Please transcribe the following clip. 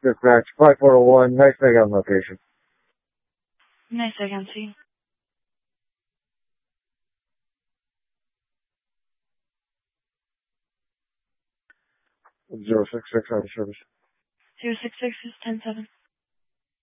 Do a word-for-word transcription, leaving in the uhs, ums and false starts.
Dispatch five four zero one, nice thing on location. Nice again, see. zero six six on service. Zero six six is ten seven.